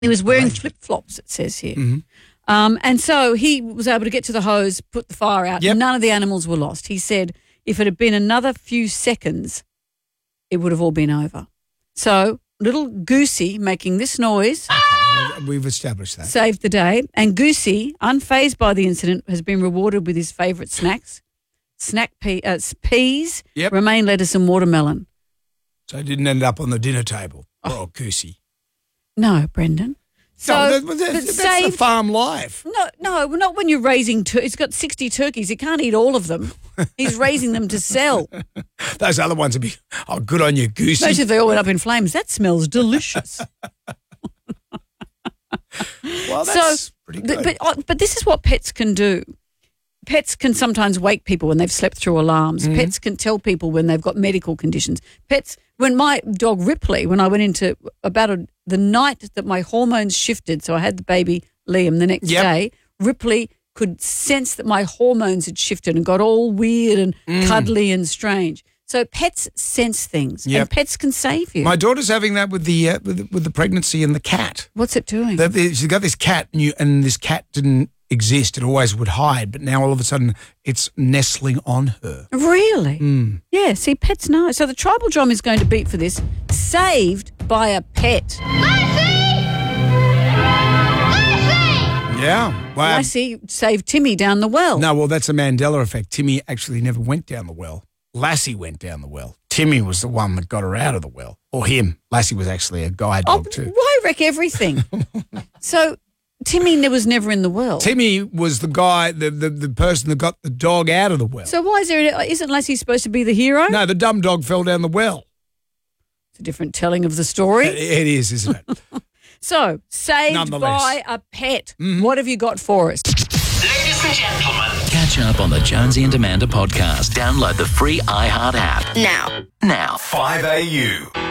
He was wearing flip-flops, it says here. And so he was able to get to the hose, put the fire out. Yep. None of the animals were lost. He said if it had been another few seconds, it would have all been over. So little Goosey making this noise We've established that. saved the day. And Goosey, unfazed by the incident, has been rewarded with his favourite snacks, peas, Yep. romaine lettuce and watermelon. So it didn't end up on the dinner table. Oh, goosey. No, Brendan. So, no, that's the saved. farm life. No, not when you're raising. He's got 60 turkeys. He can't eat all of them. He's raising them to sell. Those other ones would be, good on you, goosey. Especially if they all went up in flames. That smells delicious. Well, that's pretty good. But this is what pets can do. Pets can sometimes wake people when they've slept through alarms. Pets can tell people when they've got medical conditions. When my dog Ripley, when I went into the night that my hormones shifted, so I had the baby Liam the next day, Ripley could sense that my hormones had shifted and got all weird and cuddly and strange. So pets sense things, and pets can save you. My daughter's having that with the pregnancy and the cat. What's it doing? She's got this cat, and this cat didn't exist. It always would hide, but now all of a sudden it's nestling on her. Really? Yeah, see, pets know. So the tribal drum is going to beat for this. Saved by a pet. Yeah. Well, Lassie saved Timmy down the well. no, well, that's a Mandela effect. Timmy actually never went down the well. Lassie went down the well. Timmy was the one that got her out of the well. Or him. Lassie was actually a guide dog too. Why wreck everything? So Timmy was never in the well. Timmy was the guy, the person that got the dog out of the well. So why isn't Lassie supposed to be the hero? No, the dumb dog fell down the well. It's a different telling of the story. It is, isn't it? So, saved Nonetheless. by a pet. What have you got for us? Ladies and gentlemen. Catch up on the Jonesy and Amanda podcast. Download the free iHeart app. Now. 5AU.